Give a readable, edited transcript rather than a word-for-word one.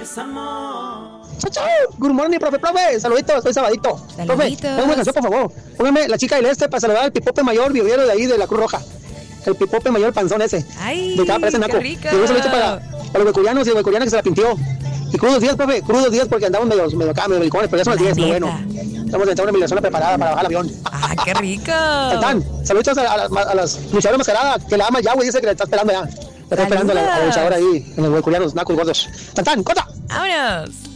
Chao, chao. Good morning, profe. Saluditos, estoy sabadito. Profe, póngame una canción, por favor. Póngame La Chica del Este para saludar al pipope mayor viviero de ahí de la Cruz Roja. El pipope mayor panzón ese. Ay, de cada parece naco. qué rico. Y un saludito para los huecurianos y el huecuriana que se la pintió. Y crudos días, profe, crudos días porque andamos medio belicones, pero ya son las 10, pero bueno. Estamos dentro de una migración preparada para bajar el avión. ¡Ah, qué rico! Tantán, saludos a las luchadoras mascaradas, que la ama ya, güey, dice que le está esperando ya. Le está esperando a la luchadora ahí, en los huecurianos, nacos gordos. Tantán, corta. ¡Vámonos!